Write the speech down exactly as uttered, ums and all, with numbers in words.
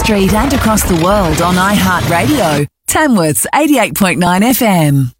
Street and across the world on iHeartRadio. Tamworth's eighty-eight point nine F M.